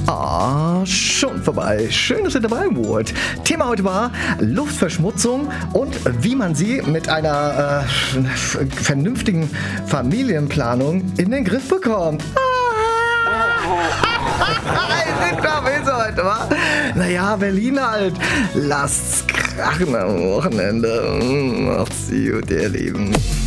Schon vorbei. Schön, dass ihr dabei wart. Thema heute war Luftverschmutzung und wie man sie mit einer vernünftigen Familienplanung in den Griff bekommt. Heute, wa? Naja, Berlin halt. Lasst's krachen am Wochenende. Macht's gut, ihr Lieben.